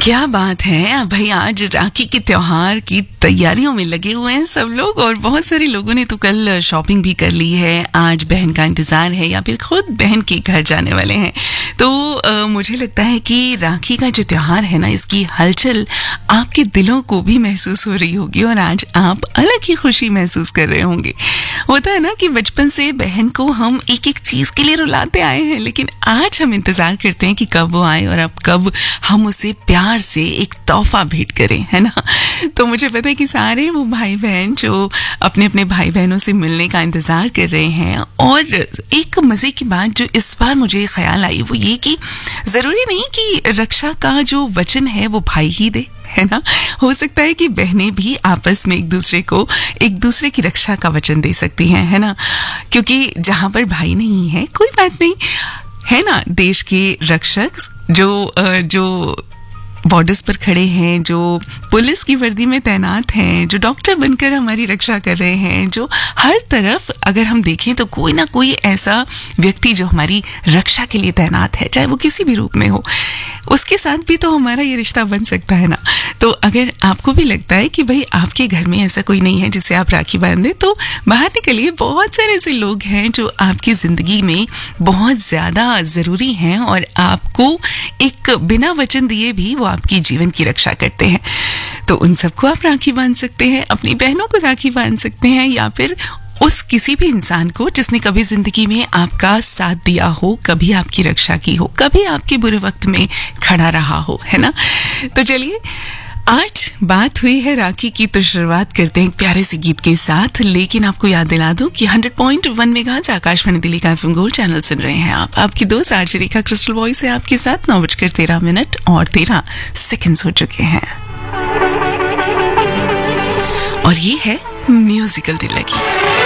क्या बात है भाई। आज राखी के त्योहार की तैयारियों में लगे हुए हैं सब लोग और बहुत सारे लोगों ने तो कल शॉपिंग भी कर ली है। आज बहन का इंतजार है या फिर खुद बहन के घर जाने वाले हैं। तो मुझे लगता है कि राखी का जो त्योहार है ना, इसकी हलचल आपके दिलों को भी महसूस हो रही होगी और आज आप अलग ही खुशी महसूस कर रहे होंगे। होता है ना कि बचपन से बहन को हम एक एक चीज के लिए रुलाते आए हैं, लेकिन आज हम इंतजार करते हैं कि कब वो आए और अब कब हम उसे प्यार से एक तोहफा भेंट करें, है ना। तो मुझे पता है कि सारे वो भाई बहन जो अपने अपने भाई बहनों से मिलने का इंतजार कर रहे हैं। और एक मजे की बात जो इस बार मुझे ख्याल आई वो ये कि जरूरी नहीं कि रक्षा का जो वचन है वो भाई ही दे, है ना। हो सकता है कि बहनें भी आपस में एक दूसरे की रक्षा का वचन दे सकती हैं, है ना। क्योंकि जहां पर भाई नहीं है कोई बात नहीं, है ना। देश के रक्षक जो बॉर्डर्स पर खड़े हैं, जो पुलिस की वर्दी में तैनात हैं, जो डॉक्टर बनकर हमारी रक्षा कर रहे हैं, जो हर तरफ अगर हम देखें तो कोई ना कोई ऐसा व्यक्ति जो हमारी रक्षा के लिए तैनात है, चाहे वो किसी भी रूप में हो, उसके साथ भी तो हमारा ये रिश्ता बन सकता है ना। तो अगर आपको भी लगता है कि भाई आपके घर में ऐसा कोई नहीं है जिसे आप राखी बांधे, तो बाहर निकलिए। बहुत सारे ऐसे लोग हैं जो आपकी जिंदगी में बहुत ज्यादा जरूरी हैं और आपको एक बिना वचन दिए भी वो आपकी जीवन की रक्षा करते हैं। तो उन सबको आप राखी बांध सकते हैं, अपनी बहनों को राखी बांध सकते हैं, या फिर उस किसी भी इंसान को जिसने कभी जिंदगी में आपका साथ दिया हो, कभी आपकी रक्षा की हो, कभी आपके बुरे वक्त में खड़ा रहा हो, है ना। तो चलिए, आज बात हुई है राखी की, तो शुरुआत करते हैं एक प्यारे से गीत के साथ। लेकिन आपको याद दिला दूं कि 100.1 मेगाहर्ट्ज आकाशवाणी दिल्ली का FM गोल्ड चैनल सुन रहे हैं आप। आपकी दोस्त आरजे रेखा क्रिस्टल वॉइस है आपके साथ। 9:13 और 13 सेकंड्स हो चुके हैं और ये है म्यूजिकल दिल लगी।